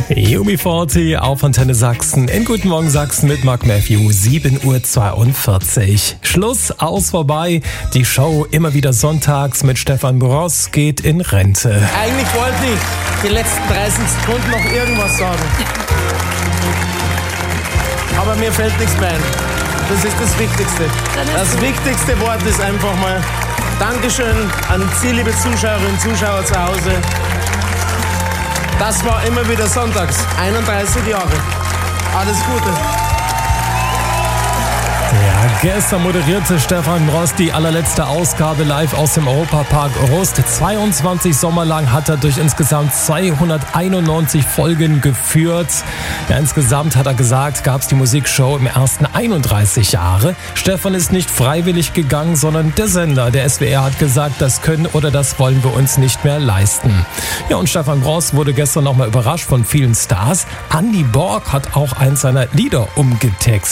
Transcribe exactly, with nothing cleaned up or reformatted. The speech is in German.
U B vierzig auf Antenne Sachsen. In Guten Morgen Sachsen mit Mark Matthew, sieben Uhr zweiundvierzig. Schluss, aus, vorbei. Die Show immer wieder sonntags mit Stefan Bross geht in Rente. Eigentlich wollte ich die letzten dreißig Sekunden noch irgendwas sagen. Aber mir fällt nichts mehr ein. Das ist das Wichtigste. Das wichtigste Wort ist einfach mal Dankeschön an Sie, liebe Zuschauerinnen und Zuschauer zu Hause. Das war immer wieder sonntags, einunddreißig Jahre. Alles Gute. Ja, gestern moderierte Stefan Bross die allerletzte Ausgabe live aus dem Europapark Rust. zweiundzwanzig Sommer lang hat er durch insgesamt zweihunderteinundneunzig Folgen geführt. Ja, insgesamt hat er gesagt, gab es die Musikshow im ersten einunddreißig Jahre. Stefan ist nicht freiwillig gegangen, sondern der Sender. Der S W R hat gesagt, das können oder das wollen wir uns nicht mehr leisten. Ja, und Stefan Bross wurde gestern nochmal überrascht von vielen Stars. Andy Borg hat auch eins seiner Lieder umgetextet.